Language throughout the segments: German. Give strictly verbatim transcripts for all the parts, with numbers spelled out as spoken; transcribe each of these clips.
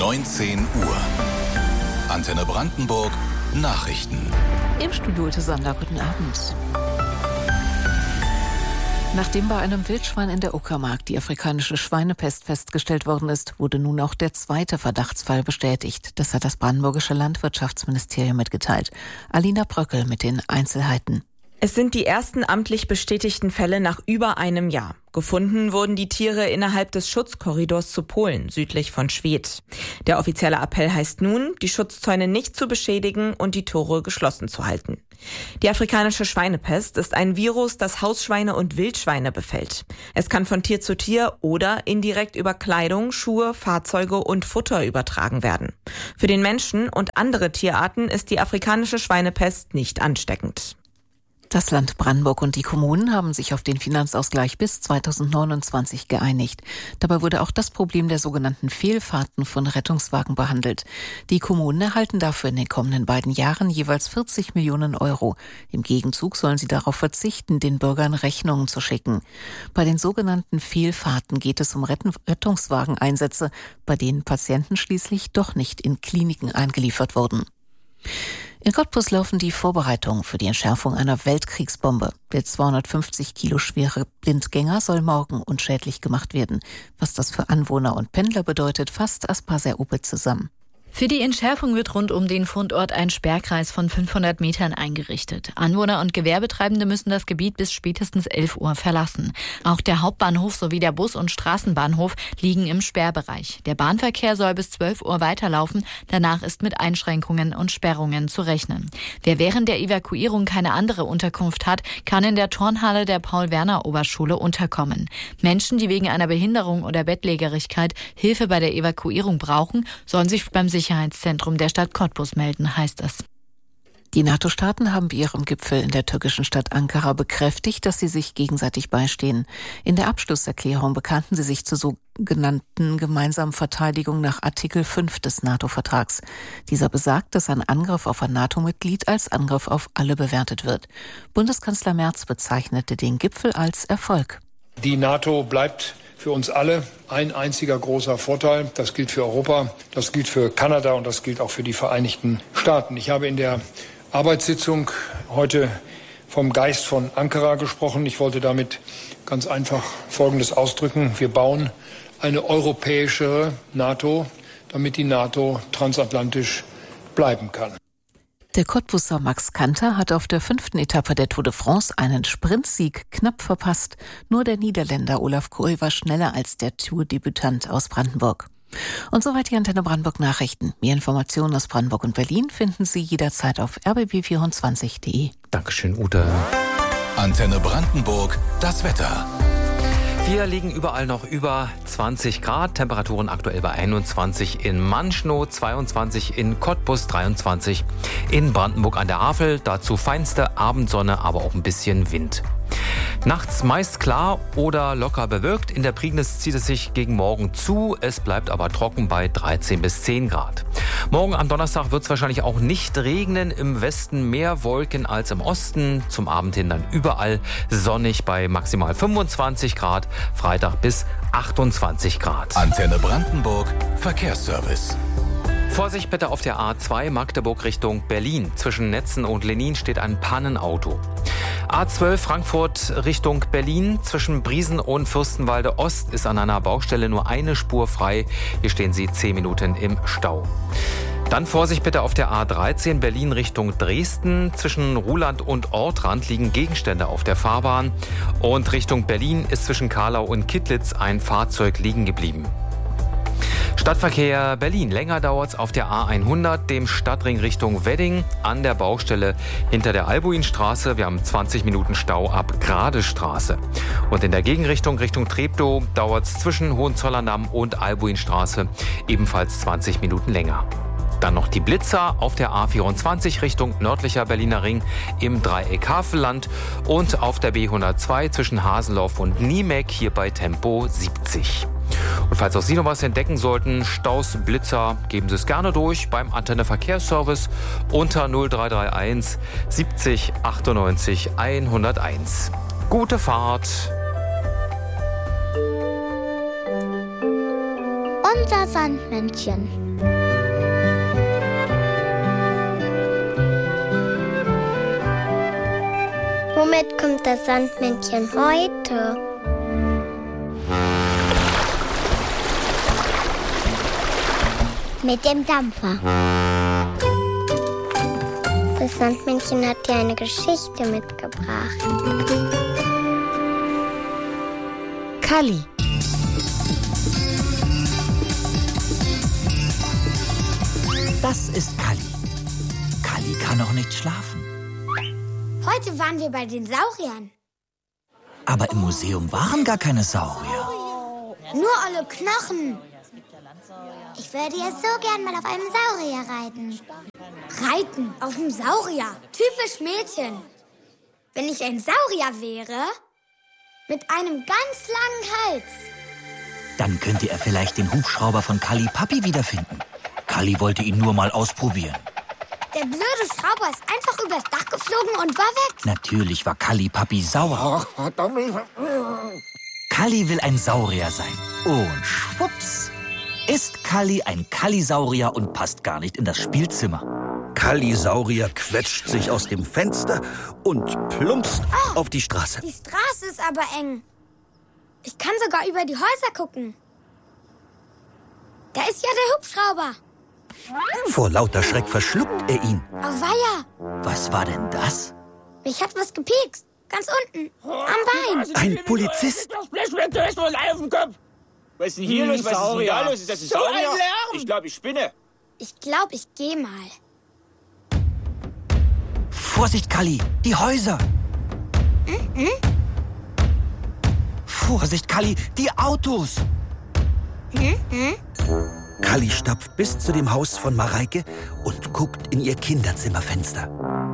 neunzehn Uhr. Antenne Brandenburg Nachrichten. Im Studio Ute Sander, guten Abend. Nachdem bei einem Wildschwein in der Uckermark die afrikanische Schweinepest festgestellt worden ist, wurde nun auch der zweite Verdachtsfall bestätigt. Das hat das brandenburgische Landwirtschaftsministerium mitgeteilt. Alina Bröckel mit den Einzelheiten. Es sind die ersten amtlich bestätigten Fälle nach über einem Jahr. Gefunden wurden die Tiere innerhalb des Schutzkorridors zu Polen, südlich von Schwedt. Der offizielle Appell heißt nun, die Schutzzäune nicht zu beschädigen und die Tore geschlossen zu halten. Die afrikanische Schweinepest ist ein Virus, das Hausschweine und Wildschweine befällt. Es kann von Tier zu Tier oder indirekt über Kleidung, Schuhe, Fahrzeuge und Futter übertragen werden. Für den Menschen und andere Tierarten ist die afrikanische Schweinepest nicht ansteckend. Das Land Brandenburg und die Kommunen haben sich auf den Finanzausgleich bis zweitausendneunundzwanzig geeinigt. Dabei wurde auch das Problem der sogenannten Fehlfahrten von Rettungswagen behandelt. Die Kommunen erhalten dafür in den kommenden beiden Jahren jeweils vierzig Millionen Euro. Im Gegenzug sollen sie darauf verzichten, den Bürgern Rechnungen zu schicken. Bei den sogenannten Fehlfahrten geht es um Rettungswageneinsätze, bei denen Patienten schließlich doch nicht in Kliniken eingeliefert wurden. In Cottbus laufen die Vorbereitungen für die Entschärfung einer Weltkriegsbombe. Der zweihundertfünfzig Kilo schwere Blindgänger soll morgen unschädlich gemacht werden. Was das für Anwohner und Pendler bedeutet, fasst Aspar Ser-Uppe zusammen. Für die Entschärfung wird rund um den Fundort ein Sperrkreis von fünfhundert Metern eingerichtet. Anwohner und Gewerbetreibende müssen das Gebiet bis spätestens elf Uhr verlassen. Auch der Hauptbahnhof sowie der Bus- und Straßenbahnhof liegen im Sperrbereich. Der Bahnverkehr soll bis zwölf Uhr weiterlaufen. Danach ist mit Einschränkungen und Sperrungen zu rechnen. Wer während der Evakuierung keine andere Unterkunft hat, kann in der Turnhalle der Paul-Werner-Oberschule unterkommen. Menschen, die wegen einer Behinderung oder Bettlägerigkeit Hilfe bei der Evakuierung brauchen, sollen sich beim Sicherheitszentrum der Stadt Cottbus melden, heißt es. Die NATO-Staaten haben bei ihrem Gipfel in der türkischen Stadt Ankara bekräftigt, dass sie sich gegenseitig beistehen. In der Abschlusserklärung bekannten sie sich zur sogenannten gemeinsamen Verteidigung nach Artikel fünf des NATO-Vertrags. Dieser besagt, dass ein Angriff auf ein NATO-Mitglied als Angriff auf alle bewertet wird. Bundeskanzler Merz bezeichnete den Gipfel als Erfolg. Die NATO bleibt für uns alle ein einziger großer Vorteil. Das gilt für Europa, das gilt für Kanada und das gilt auch für die Vereinigten Staaten. Ich habe in der Arbeitssitzung heute vom Geist von Ankara gesprochen. Ich wollte damit ganz einfach Folgendes ausdrücken. Wir bauen eine europäische NATO, damit die NATO transatlantisch bleiben kann. Der Cottbuser Max Kanter hat auf der fünften Etappe der Tour de France einen Sprintsieg knapp verpasst. Nur der Niederländer Olaf Kool war schneller als der Tour-Debütant aus Brandenburg. Und soweit die Antenne Brandenburg Nachrichten. Mehr Informationen aus Brandenburg und Berlin finden Sie jederzeit auf r b b vierundzwanzig punkt d e. Dankeschön, Ute. Antenne Brandenburg, das Wetter. Wir liegen überall noch über zwanzig Grad, Temperaturen aktuell bei einundzwanzig in Manschnow, zweiundzwanzig in Cottbus, dreiundzwanzig in Brandenburg an der Havel. Dazu feinste Abendsonne, aber auch ein bisschen Wind. Nachts meist klar oder locker bewölkt. In der Prignitz zieht es sich gegen Morgen zu. Es bleibt aber trocken bei dreizehn bis zehn Grad. Morgen am Donnerstag wird es wahrscheinlich auch nicht regnen. Im Westen mehr Wolken als im Osten. Zum Abend hin dann überall sonnig bei maximal fünfundzwanzig Grad. Freitag bis achtundzwanzig Grad. Antenne Brandenburg Verkehrsservice. Vorsicht bitte auf der A zwei Magdeburg Richtung Berlin. Zwischen Netzen und Lenin steht ein Pannenauto. A zwölf Frankfurt Richtung Berlin. Zwischen Briesen und Fürstenwalde Ost ist an einer Baustelle nur eine Spur frei. Hier stehen Sie zehn Minuten im Stau. Dann Vorsicht bitte auf der A dreizehn Berlin Richtung Dresden. Zwischen Ruhland und Ortrand liegen Gegenstände auf der Fahrbahn. Und Richtung Berlin ist zwischen Karlau und Kittlitz ein Fahrzeug liegen geblieben. Stadtverkehr Berlin. Länger dauert's auf der A hundert, dem Stadtring Richtung Wedding, an der Baustelle hinter der Albuinstraße. Wir haben zwanzig Minuten Stau ab Gradestraße. Und in der Gegenrichtung Richtung Treptow dauert's zwischen Hohenzollerndamm und Albuinstraße ebenfalls zwanzig Minuten länger. Dann noch die Blitzer auf der A vierundzwanzig Richtung nördlicher Berliner Ring im Dreieck Havelland und auf der B hundertzwei zwischen Hasenloff und Niemek hier bei Tempo siebzig. Und falls auch Sie noch was entdecken sollten, Staus, Blitzer, geben Sie es gerne durch beim Antenne Verkehrsservice unter null drei drei eins siebzig achtundneunzig hunderteins. Gute Fahrt! Unser Sandmännchen. Womit kommt das Sandmännchen heute? Mit dem Dampfer. Das Sandmännchen hat dir eine Geschichte mitgebracht. Kalli. Das ist Kalli. Kalli kann noch nicht schlafen. Heute waren wir bei den Sauriern. Aber im Museum waren gar keine Saurier. Nur alle Knochen. Ich würde jetzt so gern mal auf einem Saurier reiten. Reiten auf einem Saurier. Typisch Mädchen. Wenn ich ein Saurier wäre, mit einem ganz langen Hals. Dann könnte er vielleicht den Hubschrauber von Kalli Papi wiederfinden. Kalli wollte ihn nur mal ausprobieren. Der blöde Schrauber ist einfach übers Dach geflogen und war weg. Natürlich war Kalli Papi sauer. Kalli will ein Saurier sein. Und schwupps ist Kalli ein Kallisaurier und passt gar nicht in das Spielzimmer. Kallisaurier quetscht sich aus dem Fenster und plumpst oh, auf die Straße. Die Straße ist aber eng. Ich kann sogar über die Häuser gucken. Da ist ja der Hubschrauber. Vor lauter Schreck verschluckt er ihn. Auweia! Was war denn das? Mich hat was gepiekst. Ganz unten. Am Bein. Ein Polizist. Das Blechblätter ist wohl auf dem Kopf. Was ist denn hier los? Was ist denn da los? Ist das ein So Saurier? ein Lärm! Ich glaube, ich spinne. Ich glaube, ich gehe mal. Vorsicht, Kalli, die Häuser. Mhm. Vorsicht, Kalli, die Autos. Mhm. Kalli stapft bis zu dem Haus von Mareike und guckt in ihr Kinderzimmerfenster.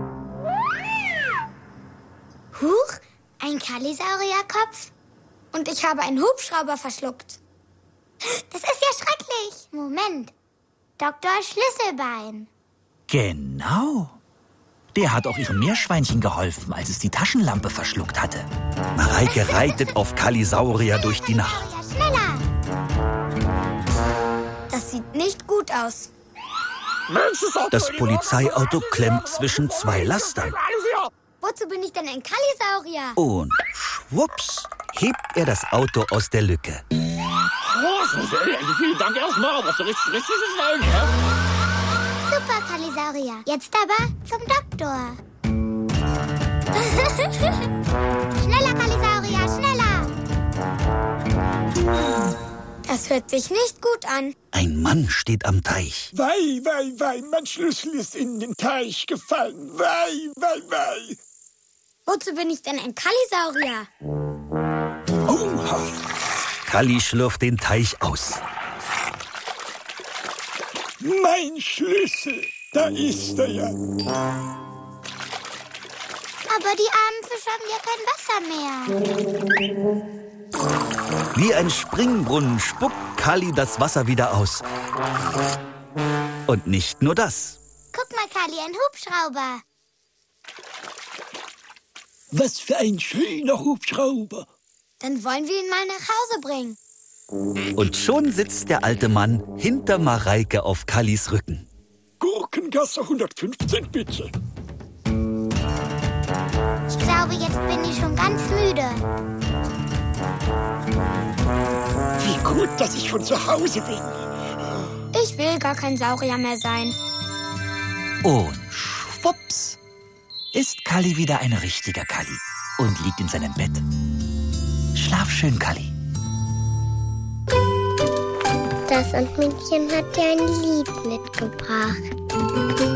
Huch, ein Kallisaurierkopf. Und ich habe einen Hubschrauber verschluckt. Das ist ja schrecklich. Moment. Doktor Schlüsselbein. Genau. Der hat auch ihrem Meerschweinchen geholfen, als es die Taschenlampe verschluckt hatte. Mareike reitet auf Kallisaurier durch die Nacht. Schneller. Das sieht nicht gut aus. Das Polizeiauto klemmt zwischen zwei Lastern. Wozu bin ich denn ein Kallisaurier? Und schwupps hebt er das Auto aus der Lücke. Also vielen Dank erstmal, was so richtig, richtig ist rein, ja? Super, Kallisaurier. Jetzt aber zum Doktor. Schneller, Kallisaurier, schneller. Das hört sich nicht gut an. Ein Mann steht am Teich. Wei, wei, wei, mein Schlüssel ist in den Teich gefallen. Wei, wei, wei. Wozu bin ich denn ein Kallisaurier? Oh. Kalli schlürft den Teich aus. Mein Schlüssel, da ist er ja. Aber die armen Fische haben ja kein Wasser mehr. Wie ein Springbrunnen spuckt Kalli das Wasser wieder aus. Und nicht nur das. Guck mal, Kalli, ein Hubschrauber. Was für ein schöner Hubschrauber. Dann wollen wir ihn mal nach Hause bringen. Und schon sitzt der alte Mann hinter Mareike auf Kallis Rücken. Gurkengasse hundertfünfzehn, bitte. Ich glaube, jetzt bin ich schon ganz müde. Wie gut, dass ich schon zu Hause bin. Ich will gar kein Saurier mehr sein. Und schwupps ist Kalli wieder ein richtiger Kalli und liegt in seinem Bett. Schlaf schön, Kalli. Das Sandmännchen hat dir ein Lied mitgebracht.